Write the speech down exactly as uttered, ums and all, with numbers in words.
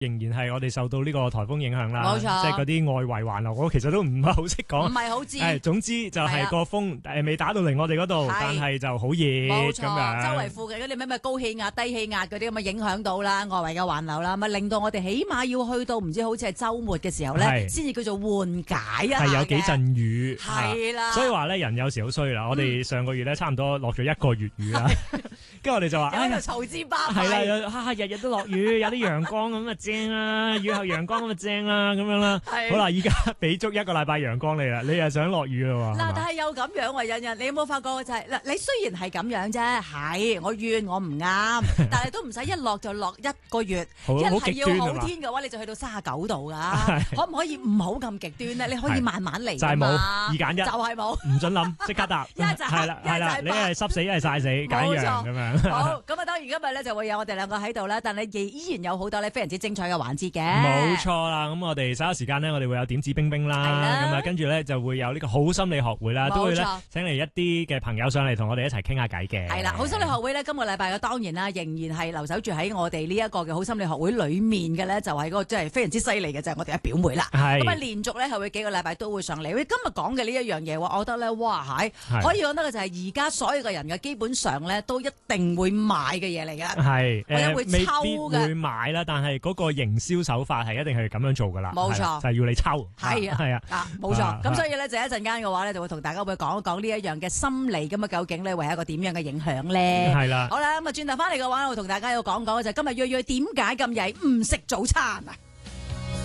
仍然係我哋受到呢個颱風影響啦， 冇錯即係嗰啲外圍環流，我其實都唔係好識講， 唔係好知。 係總之就係個風誒未打到嚟我哋嗰度，但係就好熱冇錯， 咁樣。 周圍附近嗰啲咩咩高氣壓、低氣壓嗰啲咁啊影響到啦，外圍嘅環流啦，咪令到我哋起碼要去到唔知好似係週末嘅時候咧，先至叫做緩解啊。 係有幾陣雨， 係啦。 所以話咧人有時好衰啦，我哋上個月咧差唔多落咗一個月雨啦。跟住我哋就話， 喺度嘈之巴閉。 係啦，哈日日都落雨，有啲陽光咁啊正啦，雨後陽光咁啊正啦，咁樣啦。好啦，依家俾足一個禮拜陽光你啦，你又想落雨啦喎。 嗱，但係又咁樣喎，欣欣，你有冇發覺就係嗱？你雖然係咁樣啫，係我怨我唔啱，但係都唔使一落就落一個月，一係要好天嘅話，你就去到三十九度㗎。可唔可以唔好咁極端咧？你可以慢慢嚟。 就係冇二揀一， 就係冇， 唔準諗，即刻答。 一就係啦，係啦，你係濕死，一係曬死，揀一樣咁樣。 好，咁啊，當然今日咧就會有我哋兩個喺度啦，但係依然有好多咧非常之精彩嘅環節嘅。 冇錯啦，咁我哋稍後時間咧，我哋會有點指冰冰啦，咁啊跟住咧就會有呢個好心理學會啦，都會咧請嚟一啲嘅朋友上嚟同我哋一齊傾下偈嘅。 係啦，好心理學會咧今個禮拜嘅當然啦，仍然係留守住喺我哋呢一個嘅好心理學會裏面嘅咧，就係嗰個真係非常之犀利嘅就係我哋嘅表妹啦。咁啊連續咧係會幾個禮拜都會上嚟。喂，今日講嘅呢一樣嘢，我覺得咧哇係可以講得嘅就係而家所有嘅人嘅基本上咧都一定會買嘅嘢嚟嘅。 係誒， 會未必抽嘅會買啦，但係嗰個營銷手法係一定係咁樣做噶啦。 冇錯， 就係要你抽。 係啊， 係啊， 啊冇錯。咁所以咧就一陣間嘅話咧，就會同大家會講一講呢一樣嘅心理咁啊，究竟咧會係一個點樣嘅影響咧？ 係啦。 好啦，咁啊轉頭翻嚟嘅話，我同大家要講講就係今日約約點解咁曳唔食早餐啊？